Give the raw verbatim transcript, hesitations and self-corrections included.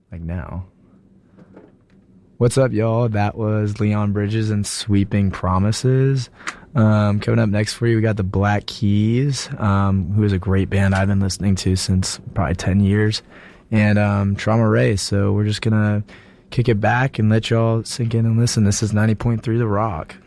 like now. What's up, y'all? That was Leon Bridges and Sweeping Promises. Um, coming up next for you, we got the Black Keys, um, who is a great band I've been listening to since probably ten years, and um, Trauma Ray. So we're just going to kick it back and let y'all sink in and listen. This is ninety point three The Rock.